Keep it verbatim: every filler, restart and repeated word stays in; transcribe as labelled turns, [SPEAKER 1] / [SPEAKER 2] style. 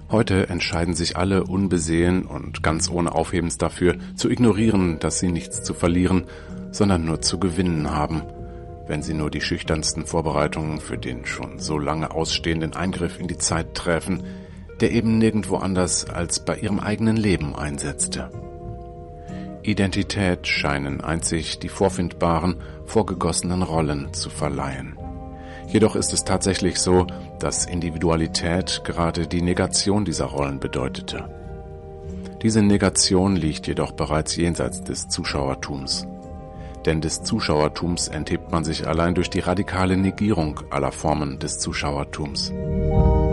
[SPEAKER 1] Heute entscheiden sich alle unbesehen und ganz ohne Aufhebens dafür, zu ignorieren, dass sie nichts zu verlieren, sondern nur zu gewinnen haben, wenn sie nur die schüchternsten Vorbereitungen für den schon so lange ausstehenden Eingriff in die Zeit treffen, der eben nirgendwo anders als bei ihrem eigenen Leben einsetzte. Identität scheinen einzig die vorfindbaren, vorgegossenen Rollen zu verleihen. Jedoch ist es tatsächlich so, dass Individualität gerade die Negation dieser Rollen bedeutete. Diese Negation liegt jedoch bereits jenseits des Zuschauertums. Denn des Zuschauertums enthebt man sich allein durch die radikale Negierung aller Formen des Zuschauertums.